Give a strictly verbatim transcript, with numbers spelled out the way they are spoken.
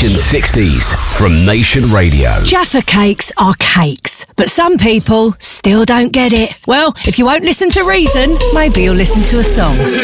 Station sixties from Nation Radio. Jaffa cakes are cakes, but some people still don't get it. Well, if you won't listen to reason, maybe you'll listen to a song.